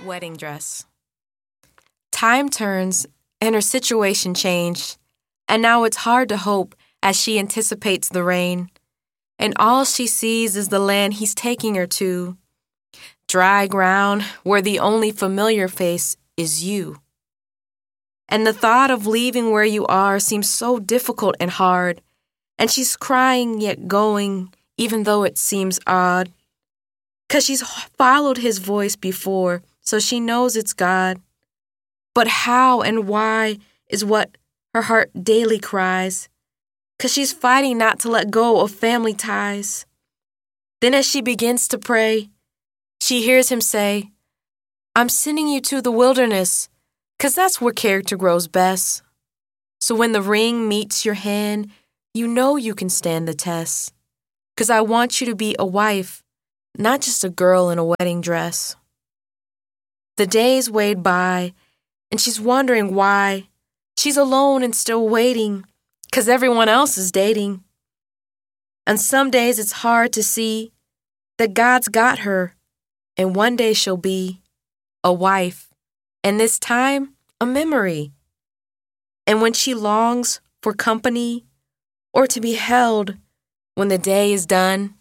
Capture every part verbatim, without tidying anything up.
Wedding dress. Time turns and her situation changed, and now it's hard to hope as she anticipates the rain. And all she sees is the land he's taking her to. Dry ground where the only familiar face is you. And the thought of leaving where you are seems so difficult and hard, and she's crying yet going, even though it seems odd. 'Cause she's followed his voice before, so she knows it's God. But how and why is what her heart daily cries, 'cause she's fighting not to let go of family ties. Then as she begins to pray, she hears him say, I'm sending you to the wilderness, 'cause that's where character grows best. So when the ring meets your hand, you know you can stand the test. 'Cause I want you to be a wife, not just a girl in a wedding dress. The days wade by, and she's wondering why. She's alone and still waiting, 'cause everyone else is dating. And some days it's hard to see that God's got her, and one day she'll be a wife, and this time a memory. And when she longs for company or to be held when the day is done,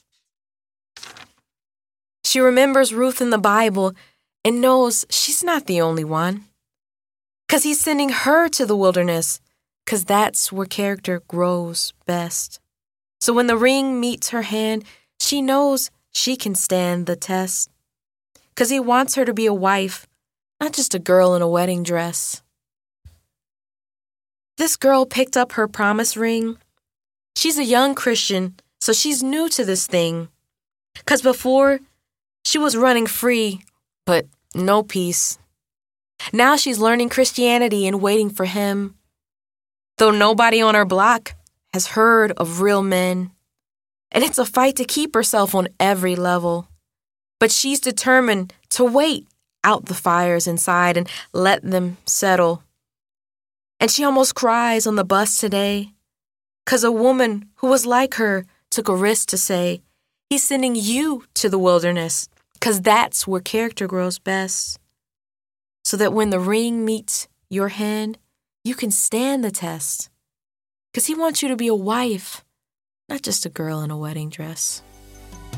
she remembers Ruth in the Bible and knows she's not the only one. 'Cause he's sending her to the wilderness, 'cause that's where character grows best. So when the ring meets her hand, she knows she can stand the test. 'Cause he wants her to be a wife, not just a girl in a wedding dress. This girl picked up her promise ring. She's a young Christian, so she's new to this thing. 'Cause before, she was running free, but no peace. Now she's learning Christianity and waiting for him. Though nobody on her block has heard of real men. And it's a fight to keep herself on every level. But she's determined to wait out the fires inside and let them settle. And she almost cries on the bus today, 'cause a woman who was like her took a risk to say, he's sending you to the wilderness, 'cause that's where character grows best. So that when the ring meets your hand, you can stand the test. 'Cause he wants you to be a wife, not just a girl in a wedding dress.